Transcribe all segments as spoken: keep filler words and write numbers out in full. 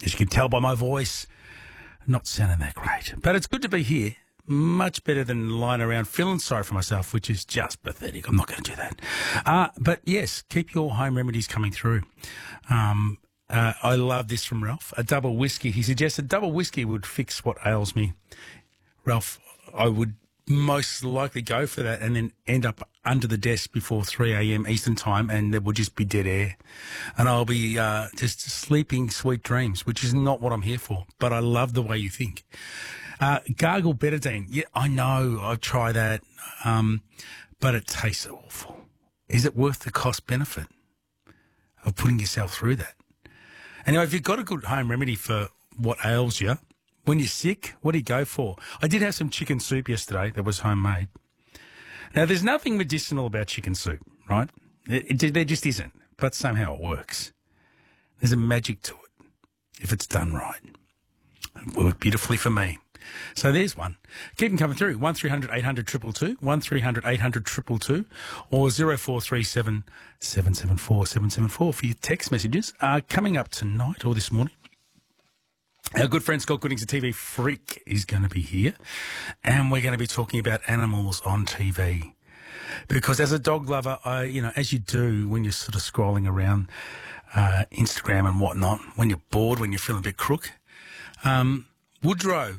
As you can tell by my voice, not sounding that great. But it's good to be here. Much better than lying around feeling sorry for myself, which is just pathetic. I'm not going to do that. Uh, but yes, keep your home remedies coming through. Um, uh, I love this from Ralph. A double whiskey. He suggests a double whiskey would fix what ails me. Ralph, I would most likely go for that and then end up under the desk before three a.m. Eastern time, and there will just be dead air. And I'll be uh, just sleeping sweet dreams, which is not what I'm here for. But I love the way you think. Uh, gargle betadine. Yeah, I know. I've tried that. Um, but it tastes awful. Is it worth the cost benefit of putting yourself through that? Anyway, if you've got a good home remedy for what ails you, when you're sick, what do you go for? I did have some chicken soup yesterday that was homemade. Now, there's nothing medicinal about chicken soup, right? It, it, there just isn't. But somehow it works. There's a magic to it if it's done right. It worked beautifully for me. So there's one. Keep them coming through. one three hundred eight hundred two two two, one three hundred eight hundred two two two, or zero four three seven seven seven four seven seven four for your text messages. Uh, coming up tonight or this morning, our good friend Scott Goodings, a T V freak, is going to be here, and we're going to be talking about animals on T V. Because as a dog lover, I, you know, as you do when you're sort of scrolling around uh, Instagram and whatnot, when you're bored, when you're feeling a bit crook, um, Woodrow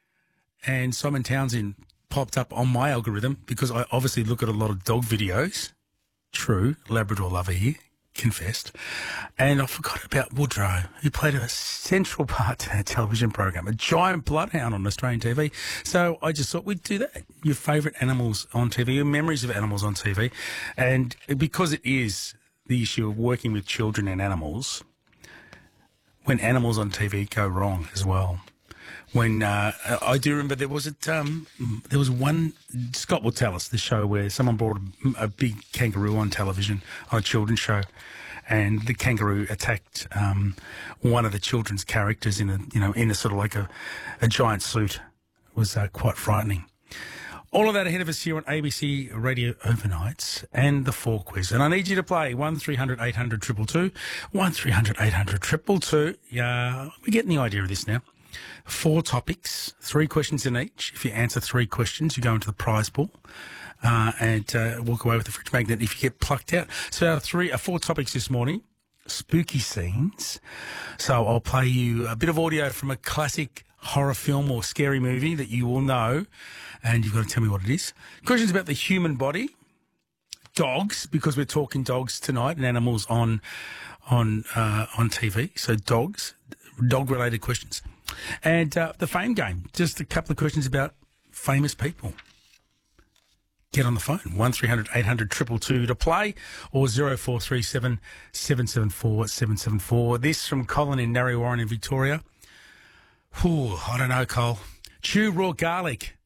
and Simon Townsend popped up on my algorithm because I obviously look at a lot of dog videos. True, Labrador lover here, confessed. And I forgot about Woodrow, who played a central part to that television program, a giant bloodhound on Australian T V. So I just thought we'd do that. Your favourite animals on T V, your memories of animals on T V. And because it is the issue of working with children and animals, when animals on T V go wrong as well. When uh, I do remember there was a, um, there was one, Scott will tell us, the show where someone brought a, a big kangaroo on television, on a children's show, and the kangaroo attacked um, one of the children's characters in a, you know, in a sort of like a, a giant suit. It was uh, quite frightening. All of that ahead of us here on A B C Radio Overnights and the Four Quiz. And I need you to play one three hundred eight hundred two two two, one three hundred eight hundred two two two. Yeah, we're getting the idea of this now. Four topics, three questions in each. If you answer three questions, you go into the prize pool uh, and uh, walk away with the fridge magnet if you get plucked out. So our three, our four topics this morning, spooky scenes. So I'll play you a bit of audio from a classic horror film or scary movie that you all know, and you've got to tell me what it is. Questions about the human body, dogs, because we're talking dogs tonight and animals on on uh, on T V. So dogs, dog-related questions. And uh, the fame game, just a couple of questions about famous people. Get on the phone, one three hundred eight hundred two two two to play, or zero four three seven seven seven four seven seven four. This from Colin in Narre Warren in Victoria. Ooh, I don't know, Cole. Chew raw garlic